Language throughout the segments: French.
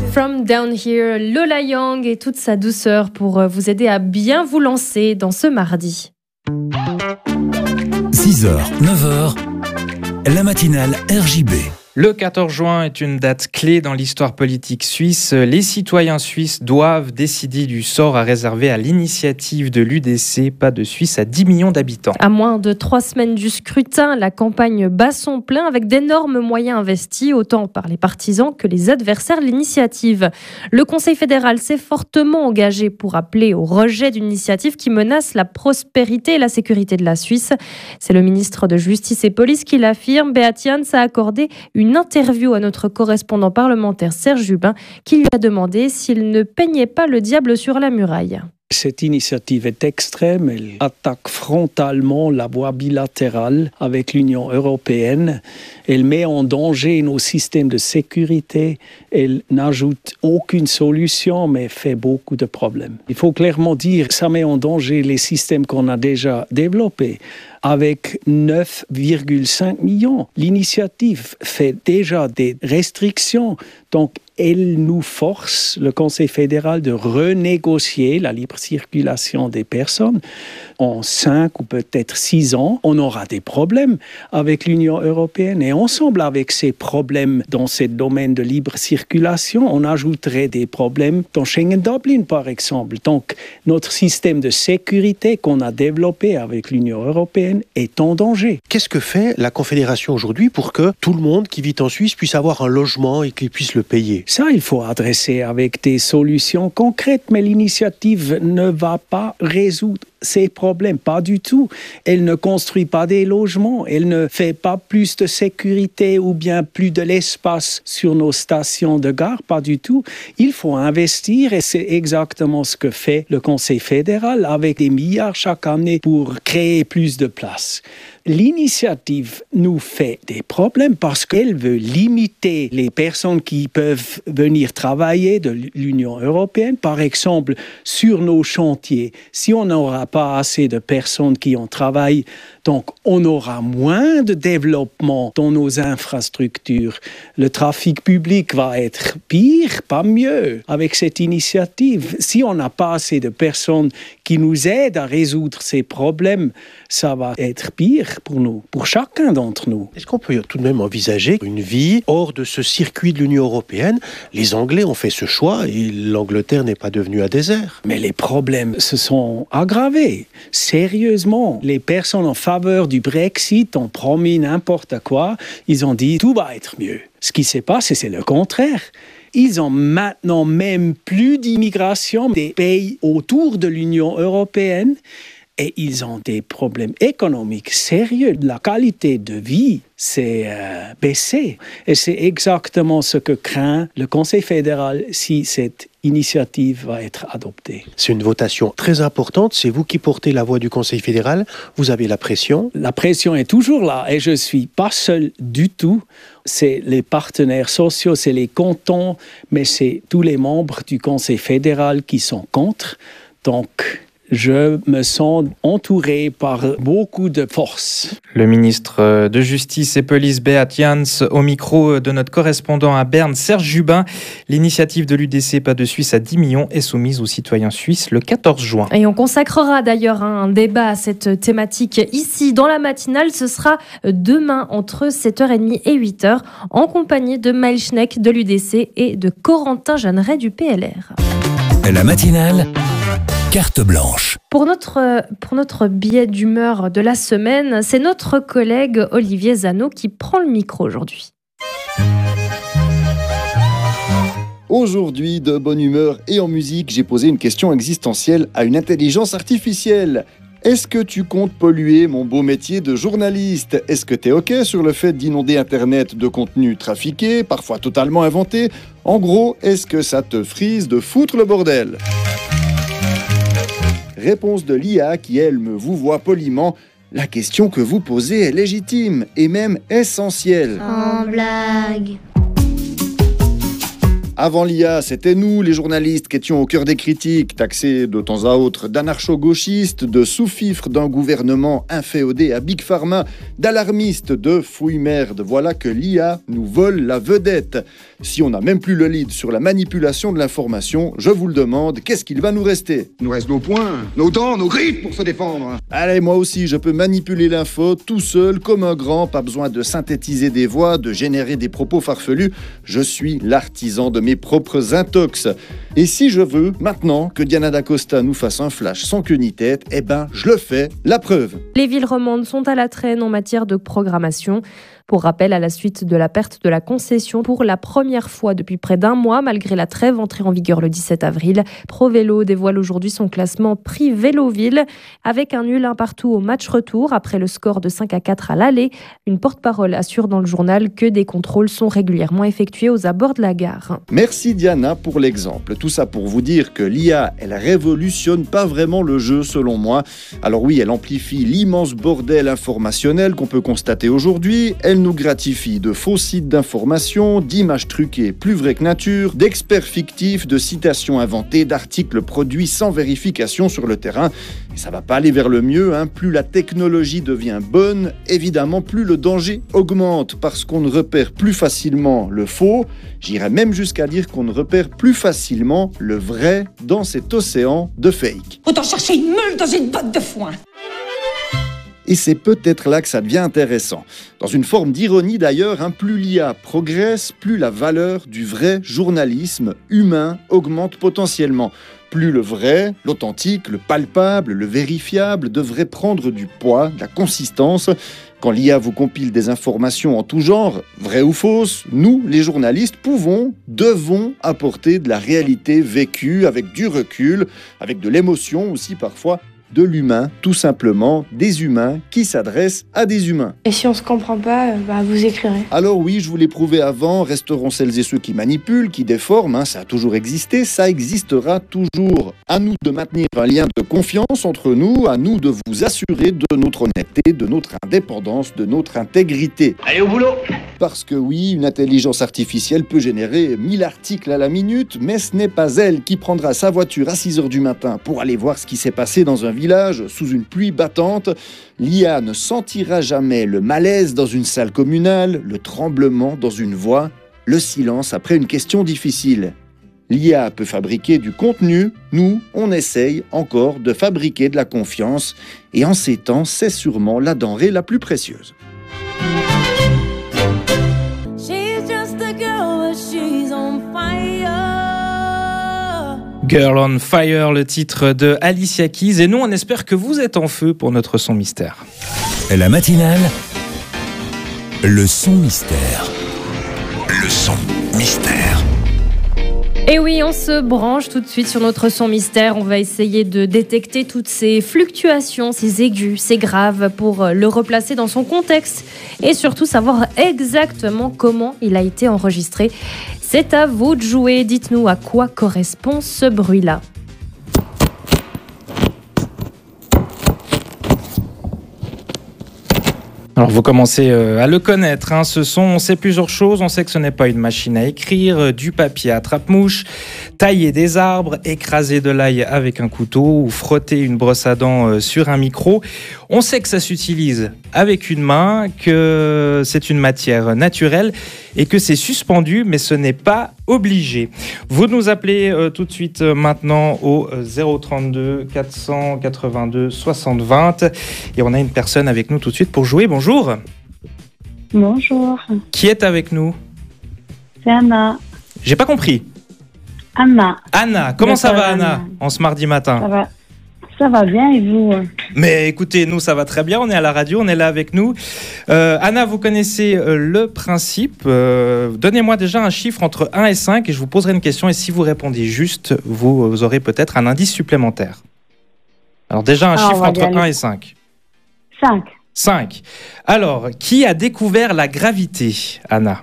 From Down Here, Lola Young et toute sa douceur pour vous aider à bien vous lancer dans ce mardi. 6h, 9h, la matinale RJB. Le 14 juin est une date clé dans l'histoire politique suisse. Les citoyens suisses doivent décider du sort à réserver à l'initiative de l'UDC, pas de Suisse à 10 millions d'habitants. À moins de 3 semaines du scrutin, la campagne bat son plein avec d'énormes moyens investis, autant par les partisans que les adversaires de l'initiative. Le Conseil fédéral s'est fortement engagé pour appeler au rejet d'une initiative qui menace la prospérité et la sécurité de la Suisse. C'est le ministre de Justice et Police qui l'affirme. Beat Jans a accordé une interview à notre correspondant parlementaire Serge Jubin qui lui a demandé s'il ne peignait pas le diable sur la muraille. Cette initiative est extrême, elle attaque frontalement la voie bilatérale avec l'Union européenne, elle met en danger nos systèmes de sécurité, elle n'ajoute aucune solution mais fait beaucoup de problèmes. Il faut clairement dire que ça met en danger les systèmes qu'on a déjà développés. Avec 9,5 millions, l'initiative fait déjà des restrictions, donc elle nous force, le Conseil fédéral, de renégocier la libre circulation des personnes. En 5 ou peut-être 6 ans, on aura des problèmes avec l'Union européenne. Et ensemble, avec ces problèmes dans ce domaine de libre circulation, on ajouterait des problèmes dans Schengen-Dublin, par exemple. Donc, notre système de sécurité qu'on a développé avec l'Union européenne est en danger. Qu'est-ce que fait la Confédération aujourd'hui pour que tout le monde qui vit en Suisse puisse avoir un logement et qu'il puisse le payer ? Ça, il faut adresser avec des solutions concrètes, mais l'initiative ne va pas résoudre ces problèmes, pas du tout. Elle ne construit pas des logements, elle ne fait pas plus de sécurité ou bien plus de l'espace sur nos stations de gare, pas du tout. Il faut investir et c'est exactement ce que fait le Conseil fédéral avec des milliards chaque année pour créer plus de places. L'initiative nous fait des problèmes parce qu'elle veut limiter les personnes qui peuvent venir travailler de l'Union européenne. Par exemple, sur nos chantiers, si on n'aura pas assez de personnes qui en travaillent, donc on aura moins de développement dans nos infrastructures. Le trafic public va être pire, pas mieux, avec cette initiative. Si on n'a pas assez de personnes qui nous aident à résoudre ces problèmes, ça va être pire pour nous, pour chacun d'entre nous. Est-ce qu'on peut tout de même envisager une vie hors de ce circuit de l'Union européenne ? Les Anglais ont fait ce choix et l'Angleterre n'est pas devenue un désert. Mais les problèmes se sont aggravés. Sérieusement, les personnes en faveur du Brexit ont promis n'importe quoi. Ils ont dit tout va être mieux. Ce qui s'est passé, c'est le contraire. Ils ont maintenant même plus d'immigration des pays autour de l'Union européenne. Et ils ont des problèmes économiques sérieux. La qualité de vie s'est baissée. Et c'est exactement ce que craint le Conseil fédéral si cette initiative va être adoptée. C'est une votation très importante. C'est vous qui portez la voix du Conseil fédéral. Vous avez la pression. La pression est toujours là et je ne suis pas seul du tout. C'est les partenaires sociaux, c'est les cantons, mais c'est tous les membres du Conseil fédéral qui sont contre. Donc, je me sens entouré par beaucoup de force. Le ministre de Justice et Police, Beat Jans, au micro de notre correspondant à Berne, Serge Jubin. L'initiative de l'UDC, pas de Suisse à 10 millions, est soumise aux citoyens suisses le 14 juin. Et on consacrera d'ailleurs un débat à cette thématique ici dans la matinale. Ce sera demain entre 7h30 et 8h en compagnie de Maël Schneck de l'UDC et de Corentin Jeanneret du PLR. La matinale carte blanche. Pour notre billet d'humeur de la semaine, c'est notre collègue Olivier Zano qui prend le micro aujourd'hui. Aujourd'hui, de bonne humeur et en musique, j'ai posé une question existentielle à une intelligence artificielle. Est-ce que tu comptes polluer mon beau métier de journaliste ? Est-ce que t'es OK sur le fait d'inonder Internet de contenu trafiqué, parfois totalement inventé ? En gros, est-ce que ça te frise de foutre le bordel ? Réponse de l'IA qui, elle, me vouvoie poliment. La question que vous posez est légitime et même essentielle. En blague. Avant l'IA, c'était nous, les journalistes, qui étions au cœur des critiques, taxés de temps à autre d'anarcho-gauchistes, de sous-fifres d'un gouvernement inféodé à Big Pharma, d'alarmistes, de fouille-merde. Voilà que l'IA nous vole la vedette. Si on n'a même plus le lead sur la manipulation de l'information, je vous le demande, qu'est-ce qu'il va nous rester ? Il nous reste nos poings, nos dents, nos griffes pour se défendre. Allez, moi aussi, je peux manipuler l'info tout seul, comme un grand, pas besoin de synthétiser des voix, de générer des propos farfelus. Je suis l'artisan de mes propres intox. Et si je veux, maintenant, que Diana D'Acosta nous fasse un flash sans queue ni tête, eh ben, je le fais, la preuve. Les villes romandes sont à la traîne en matière de programmation. Pour rappel, à la suite de la perte de la concession pour la première fois depuis près d'un mois, malgré la trêve entrée en vigueur le 17 avril, ProVélo dévoile aujourd'hui son classement Prix Véloville avec un nul 1 partout au match retour après le score de 5-4 à l'aller. Une porte-parole assure dans le journal que des contrôles sont régulièrement effectués aux abords de la gare. Merci Diana pour l'exemple. Tout ça pour vous dire que l'IA, elle révolutionne pas vraiment le jeu selon moi. Alors oui, elle amplifie l'immense bordel informationnel qu'on peut constater aujourd'hui. Elle nous gratifie de faux sites d'information, d'images truquées plus vraies que nature, d'experts fictifs, de citations inventées, d'articles produits sans vérification sur le terrain. Et ça va pas aller vers le mieux, hein. Plus la technologie devient bonne, évidemment plus le danger augmente parce qu'on ne repère plus facilement le faux. J'irais même jusqu'à dire qu'on ne repère plus facilement le vrai dans cet océan de fake. Autant chercher une meule dans une botte de foin. Et c'est peut-être là que ça devient intéressant. Dans une forme d'ironie d'ailleurs, hein, plus l'IA progresse, plus la valeur du vrai journalisme humain augmente potentiellement. Plus le vrai, l'authentique, le palpable, le vérifiable devrait prendre du poids, de la consistance. Quand l'IA vous compile des informations en tout genre, vraies ou fausses, nous, les journalistes, devons apporter de la réalité vécue avec du recul, avec de l'émotion aussi parfois, de l'humain, tout simplement, des humains qui s'adressent à des humains. Et si on se comprend pas, vous écrirez. Alors oui, je vous l'ai prouvé avant, resteront celles et ceux qui manipulent, qui déforment, hein, ça a toujours existé, ça existera toujours. À nous de maintenir un lien de confiance entre nous, à nous de vous assurer de notre honnêteté, de notre indépendance, de notre intégrité. Allez au boulot! Parce que oui, une intelligence artificielle peut générer 1000 articles à la minute, mais ce n'est pas elle qui prendra sa voiture à 6h du matin pour aller voir ce qui s'est passé dans un village sous une pluie battante. L'IA ne sentira jamais le malaise dans une salle communale, le tremblement dans une voix, le silence après une question difficile. L'IA peut fabriquer du contenu, nous, on essaye encore de fabriquer de la confiance, et en ces temps, c'est sûrement la denrée la plus précieuse. Girl on Fire, le titre de Alicia Keys. Et nous, on espère que vous êtes en feu pour notre son mystère. La matinale, le son mystère. Le son mystère. Et oui, on se branche tout de suite sur notre son mystère. On va essayer de détecter toutes ces fluctuations, ces aigus, ces graves pour le replacer dans son contexte et surtout savoir exactement comment il a été enregistré. C'est à vous de jouer. Dites-nous à quoi correspond ce bruit-là. Alors vous commencez à le connaître, hein, ce son, on sait plusieurs choses, on sait que ce n'est pas une machine à écrire, du papier à trappe-mouche, tailler des arbres, écraser de l'ail avec un couteau ou frotter une brosse à dents sur un micro. On sait que ça s'utilise avec une main, que c'est une matière naturelle et que c'est suspendu, mais ce n'est pas obligé. Vous nous appelez tout de suite maintenant au 032 482 60 20 et on a une personne avec nous tout de suite pour jouer. Bonjour. Bonjour. Qui est avec nous? C'est Anna. J'ai pas compris. Anna. Anna, comment ça va Anna en ce mardi matin? Ça va bien et vous? Mais écoutez, nous ça va très bien, on est à la radio, on est là avec nous. Anna, vous connaissez le principe. Donnez-moi déjà un chiffre entre 1 et 5 et je vous poserai une question et si vous répondez juste, vous aurez peut-être un indice supplémentaire. Alors déjà un chiffre entre 1 et 5. 5. 5. Alors, qui a découvert la gravité, Anna?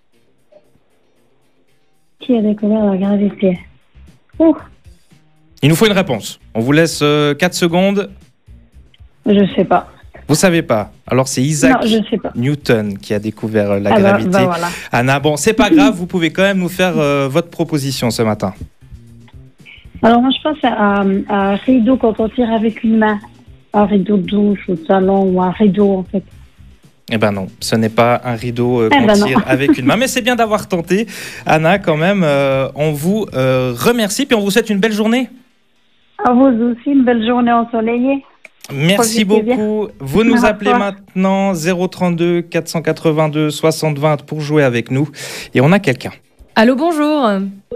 Qui a découvert la gravité? Il nous faut une réponse. On vous laisse 4 secondes. Je sais pas. Vous savez pas. Alors c'est Isaac Newton qui a découvert la gravité. Voilà. Anna, bon, c'est pas grave, vous pouvez quand même nous faire votre proposition ce matin. Alors moi je pense à un rideau quand on tire avec une main. Un rideau de douche ou de salon ou un rideau en fait. Eh ben non, ce n'est pas un rideau qu'on ben tire non. avec une main, mais c'est bien d'avoir tenté. Anna, quand même, on vous remercie, puis on vous souhaite une belle journée. À vous aussi, une belle journée ensoleillée. Merci Profitez bien. beaucoup. Vous nous Au appelez revoir. maintenant 032 482 60 20 pour jouer avec nous. Et on a quelqu'un. Allô, bonjour.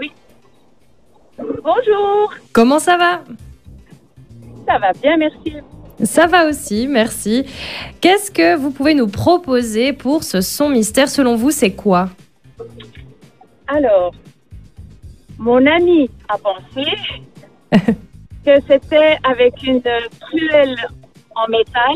Bonjour, Comment ça va? ça va bien, merci. Ça va aussi, merci. Qu'est-ce que vous pouvez nous proposer pour ce son mystère? Selon vous, c'est quoi? Alors, mon ami a pensé que c'était avec une truelle en métal,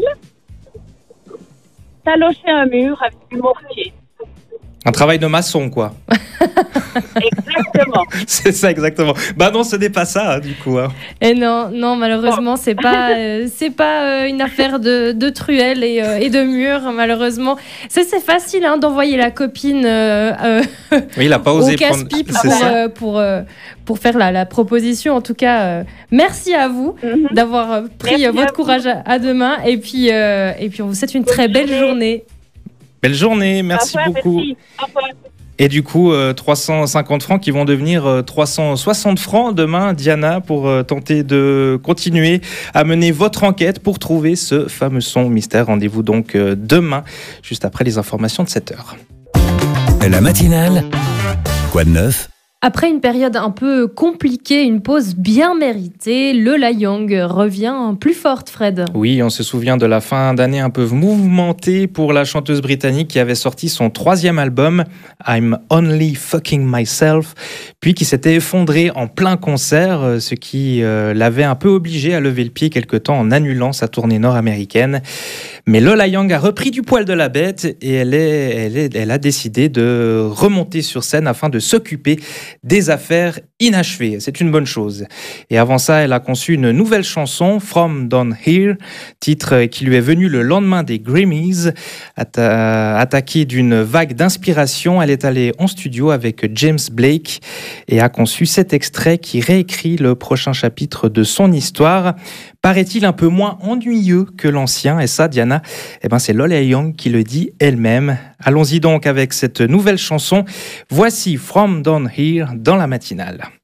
talocher un mur avec du mortier. Un travail de maçon, quoi. Exactement. C'est ça, exactement. Bah non, ce n'est pas ça, hein, du coup. Hein. Et non, malheureusement, c'est pas une affaire de truelle et de mur, malheureusement. C'est facile hein, d'envoyer la copine Oui, il n'a pas au osé prendre... casse-pipe C'est ça. pour faire la proposition. En tout cas, merci à vous d'avoir pris Merci à votre vous. courage à deux mains. Et puis, on vous souhaite une très belle journée. Belle journée, merci Au revoir, beaucoup. merci. Au revoir. Et du coup, 350 francs qui vont devenir 360 francs demain, Diana, pour tenter de continuer à mener votre enquête pour trouver ce fameux son mystère. Rendez-vous donc demain, juste après les informations de 7h. La matinale, quoi de neuf? Après une période un peu compliquée, une pause bien méritée, le La Young revient plus forte, Fred. Oui, on se souvient de la fin d'année un peu mouvementée pour la chanteuse britannique qui avait sorti son 3e album, I'm Only Fucking Myself, puis qui s'était effondré en plein concert, ce qui l'avait un peu obligée à lever le pied quelque temps en annulant sa tournée nord-américaine. Mais Lola Young a repris du poil de la bête et elle a décidé de remonter sur scène afin de s'occuper des affaires inachevées. C'est une bonne chose. Et avant ça, elle a conçu une nouvelle chanson, From Down Here, titre qui lui est venu le lendemain des Grammys. Attaquée d'une vague d'inspiration, elle est allée en studio avec James Blake et a conçu cet extrait qui réécrit le prochain chapitre de son histoire. Paraît-il un peu moins ennuyeux que l'ancien, et ça, Diana, c'est Lola Young qui le dit elle-même. Allons-y donc avec cette nouvelle chanson. Voici From Down Here dans la matinale.